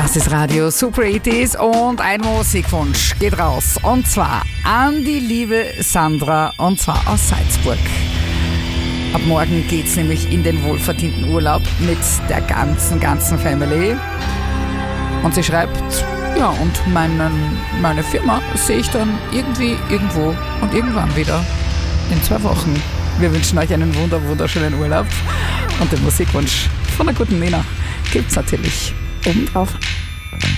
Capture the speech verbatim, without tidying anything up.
Das ist Radio Super achtziger und ein Musikwunsch geht raus. Und zwar an die liebe Sandra, und zwar aus Salzburg. Ab morgen geht's nämlich in den wohlverdienten Urlaub mit der ganzen, ganzen Family. Und sie schreibt, ja, und meinen, meine Firma sehe ich dann irgendwie, irgendwo und irgendwann wieder in zwei Wochen. Wir wünschen euch einen wunder, wunderschönen Urlaub. Und den Musikwunsch von der guten Nina gibt's natürlich oben drauf.